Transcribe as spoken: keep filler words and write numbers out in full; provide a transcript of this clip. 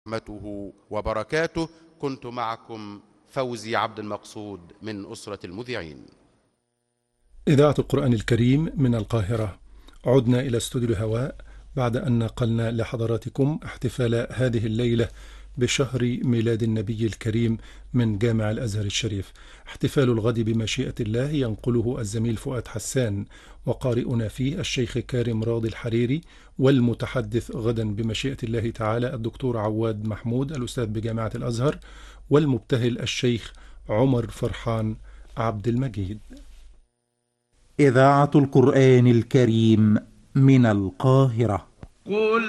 رحمته وبركاته. كنت معكم فوزي عبد المقصود من أسرة المذيعين. إذاعة القرآن الكريم من القاهرة. عدنا إلى استوديو الهواء بعد أن نقلنا لحضراتكم احتفال هذه الليلة بشهر ميلاد النبي الكريم من جامع الأزهر الشريف. احتفال الغد بمشيئة الله ينقله الزميل فؤاد حسان، وقارئنا فيه الشيخ كارم راضي الحريري، والمتحدث غدا بمشيئة الله تعالى الدكتور عواد محمود الأستاذ بجامعة الأزهر، والمبتهل الشيخ عمر فرحان عبد المجيد. إذاعة القرآن الكريم من القاهرة. قل